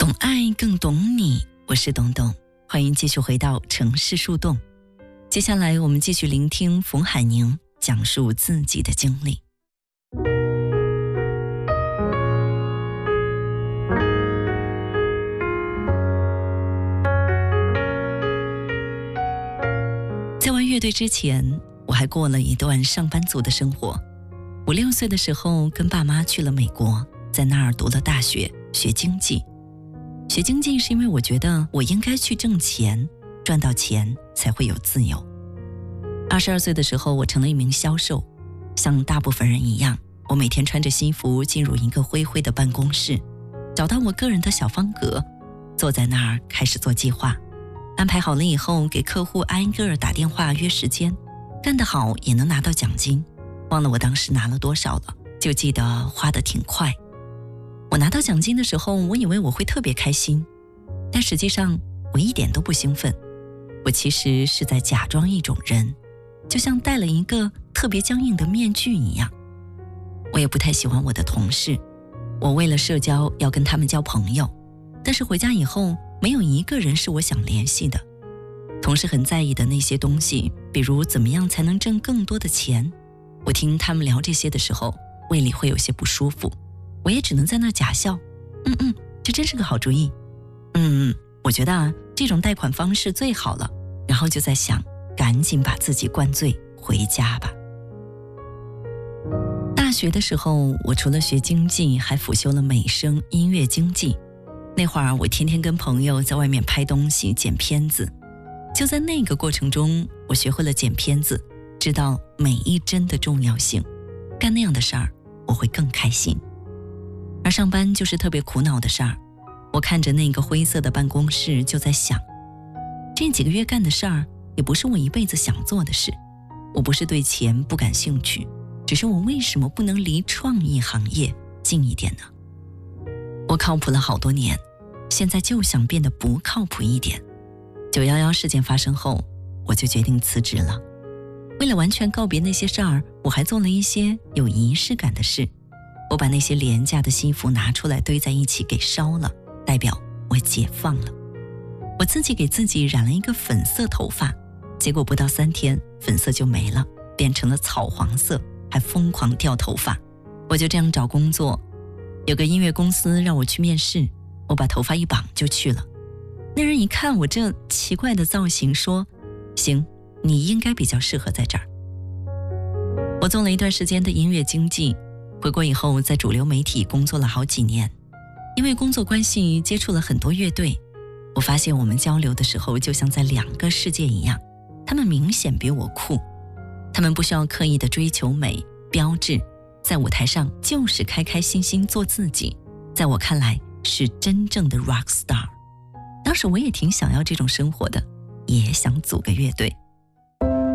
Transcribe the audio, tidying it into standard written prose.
懂爱更懂你，我是董董，欢迎继续回到城市树洞。接下来我们继续聆听冯海宁讲述自己的经历。在玩乐队之前，我还过了一段上班族的生活。5、6岁的时候跟爸妈去了美国，在那儿读了大学，学经济。学经济是因为我觉得我应该去挣钱，赚到钱才会有自由。22岁的时候，我成了一名销售，像大部分人一样，我每天穿着西服进入一个灰灰的办公室，找到我个人的小方格，坐在那儿开始做计划，安排好了以后给客户挨个打电话约时间，干得好也能拿到奖金，忘了我当时拿了多少了，就记得花得挺快。我拿到奖金的时候，我以为我会特别开心，但实际上我一点都不兴奋。我其实是在假装一种人，就像戴了一个特别僵硬的面具一样。我也不太喜欢我的同事，我为了社交要跟他们交朋友，但是回家以后没有一个人是我想联系的。同事很在意的那些东西，比如怎么样才能挣更多的钱，我听他们聊这些的时候，胃里会有些不舒服。我也只能在那假笑，这真是个好主意。我觉得这种贷款方式最好了。然后就在想，赶紧把自己灌醉，回家吧。大学的时候，我除了学经济，还辅修了美声音乐经济。那会儿我天天跟朋友在外面拍东西、剪片子。就在那个过程中，我学会了剪片子，知道每一帧的重要性。干那样的事儿，我会更开心。而上班就是特别苦恼的事儿。我看着那个灰色的办公室，就在想，这几个月干的事儿也不是我一辈子想做的事。我不是对钱不感兴趣，只是我为什么不能离创意行业近一点呢？我靠谱了好多年，现在就想变得不靠谱一点。911事件发生后，我就决定辞职了。为了完全告别那些事儿，我还做了一些有仪式感的事。我把那些廉价的西服拿出来堆在一起给烧了，代表我解放了。我自己给自己染了一个粉色头发，结果不到3天粉色就没了，变成了草黄色，还疯狂掉头发。我就这样找工作，有个音乐公司让我去面试，我把头发一绑就去了。那人一看我这奇怪的造型，说行，你应该比较适合在这儿。我做了一段时间的音乐经纪，回国以后在主流媒体工作了好几年。因为工作关系接触了很多乐队，我发现我们交流的时候就像在2个世界一样。他们明显比我酷，他们不需要刻意的追求美标志，在舞台上就是开开心心做自己，在我看来是真正的 rock star。当时我也挺想要这种生活的，也想组个乐队。